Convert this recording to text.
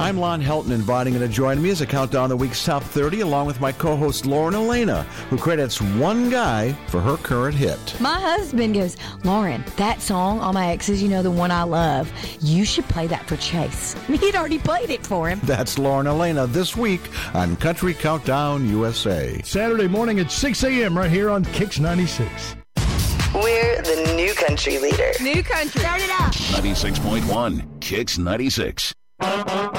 I'm Lon Helton, inviting you to join me as I count down the week's top 30, along with my co-host Lauren Elena, who credits one guy for her current hit. My husband goes, Lauren, that song, All My Exes, the one I love, you should play that for Chase. He'd already played it for him. That's Lauren Elena this week on Country Countdown USA. Saturday morning at 6 a.m. right here on Kicks 96. We're the new country leader. New country. Start it up. 96.1 Kicks 96.